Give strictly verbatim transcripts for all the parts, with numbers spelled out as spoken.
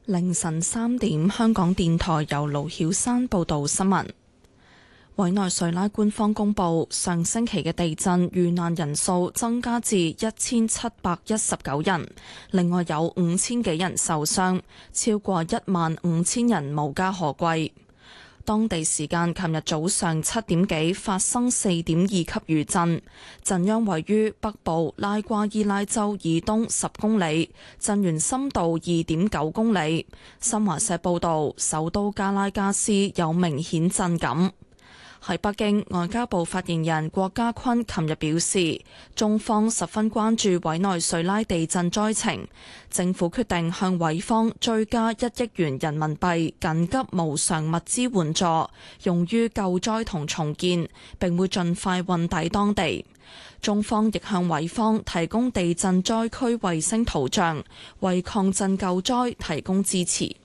凌晨三點，香港電台由盧曉山報道新聞。委內瑞拉官方公布，上星期嘅地震遇難人數增加至一千七百一十九人，另外有五千幾人受傷，超過一萬五千人無家可歸。當地時間琴日早上七點幾發生四點二級餘震，震央位於北部拉瓜伊拉州以東十公里，震源深度二點九公里。新華社報道，首都加拉加斯有明顯震感。喺北京，外交部發言人郭家坤琴日表示，中方十分關注委內瑞拉地震災情，政府決定向委方追加一億元人民幣緊急無償物資援助，用於救災同重建，並會盡快運抵當地。中方亦向委方提供地震災區衛星圖像，為抗震救災提供支持。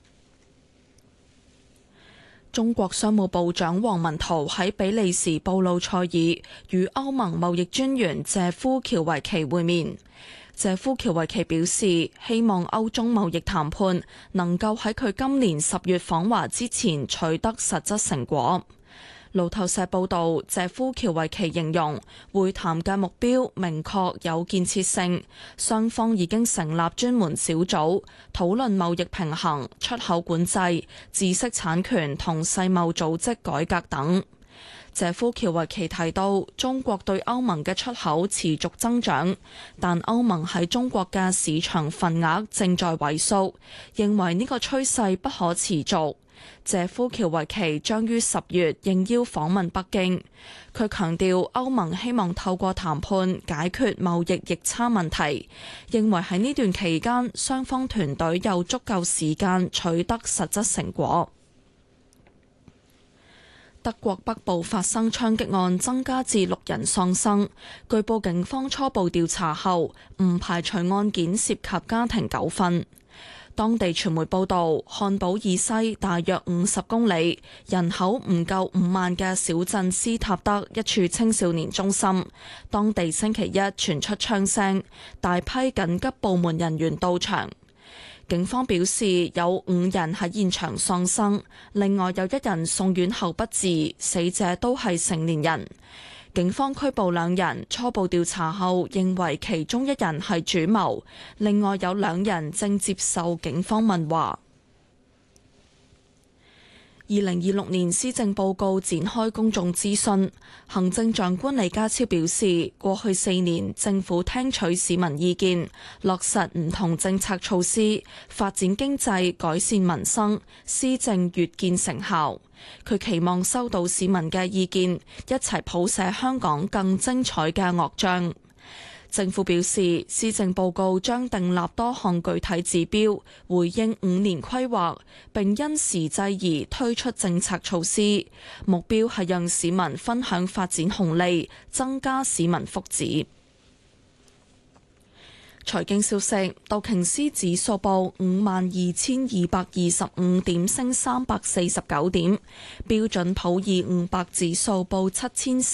中國商務部長王文濤喺比利時布魯塞爾與歐盟貿易專員謝夫喬維奇會面。謝夫喬維奇表示，希望歐中貿易談判能夠喺佢今年十月訪華之前取得實質成果。路透社報道，謝夫喬維奇形容會談嘅目標明確有建設性，雙方已經成立專門小組討論貿易平衡、出口管制、知識產權同世貿組織改革等。謝夫喬維奇提到，中國對歐盟嘅出口持續增長，但歐盟喺中國嘅市場份額正在萎縮，認為呢個趨勢不可持續。謝夫喬維奇將於十月應邀訪問北京，佢強調歐盟希望透過談判解決貿易逆差問題，認為喺呢段期間雙方團隊有足夠時間取得實質成果。德國北部發生槍擊案，增加至六人喪生，據報警方初步調查後唔排除案件涉及家庭糾紛。當地傳媒報道，漢堡以西大約五十公里，人口唔夠五萬嘅小鎮斯塔德一處青少年中心，當地星期一傳出槍聲，大批緊急部門人員到場。警方表示有五人喺現場喪生，另外有一人送院後不治，死者都係成年人。警方拘捕兩人，初步調查後認為其中一人係主謀，另外有兩人正接受警方問話。二零二六年施政報告展開公眾諮詢，行政長官李家超表示，過去四年政府聽取市民意見，落實唔同政策措施，發展經濟，改善民生，施政越見成效。佢期望收到市民嘅意見，一齊譜寫香港更精彩嘅樂章。政府表示，施政報告將訂立多項具體指標，回應五年規劃，並因時制宜推出政策措施，目標係讓市民分享發展紅利，增加市民福祉。財經消息，道瓊斯指數報五萬二千二百二十五點，升三百四十九點；標準普爾五百指數報七千